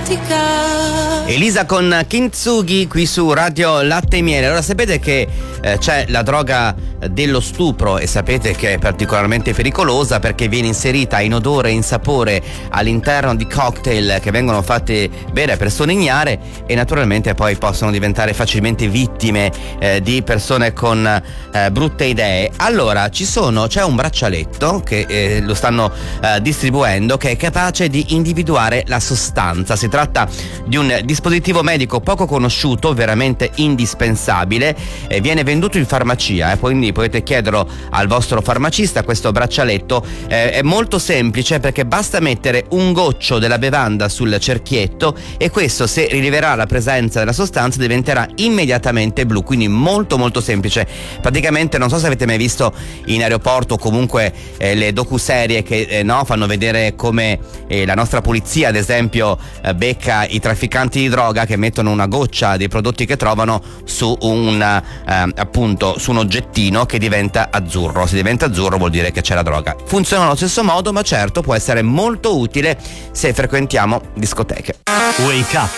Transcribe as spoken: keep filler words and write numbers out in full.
pratica. Elisa con Kintsugi qui su Radio Latte e Miele. Allora sapete che eh, c'è la droga dello stupro e sapete che è particolarmente pericolosa perché viene inserita in odore e in sapore all'interno di cocktail che vengono fatti bere a persone ignare e naturalmente poi possono diventare facilmente vittime eh, di persone con eh, brutte idee. Allora ci sono, c'è un braccialetto che eh, lo stanno eh, distribuendo che è capace di individuare la sostanza. Si tratta di un dispositivo medico poco conosciuto, veramente indispensabile, eh, viene venduto in farmacia, eh, quindi potete chiederlo al vostro farmacista. Questo braccialetto eh, è molto semplice perché basta mettere un goccio della bevanda sul cerchietto e questo, se rileverà la presenza della sostanza, diventerà immediatamente blu, quindi molto molto semplice. Praticamente non so se avete mai visto in aeroporto o comunque eh, le docuserie che eh, no, fanno vedere come eh, la nostra polizia ad esempio eh, becca i trafficanti di droga che mettono una goccia dei prodotti che trovano su un eh, appunto su un oggettino che diventa azzurro. Se diventa azzurro vuol dire che c'è la droga. Funziona allo stesso modo, ma certo può essere molto utile se frequentiamo discoteche. Wake Up